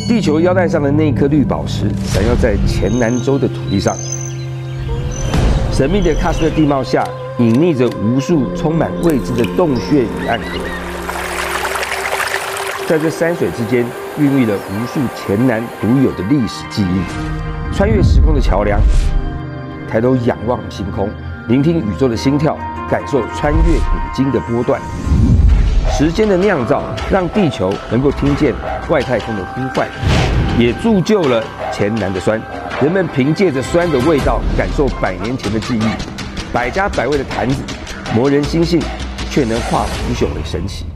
地球腰带上的那一颗绿宝石，闪耀在前南洲的土地上。神秘的喀斯特地貌下，隐匿着无数充满未知的洞穴与暗河。在这山水之间，孕育了无数前南独有的历史记忆。穿越时空的桥梁，抬头仰望星空，聆听宇宙的心跳，感受穿越古今的波段。时间的酿造，让地球能够听见外太空的呼唤，也铸就了前南的酸。人们凭借着酸的味道，感受100年前的记忆。百家百味的坛子，磨人心性，却能化腐朽为神奇。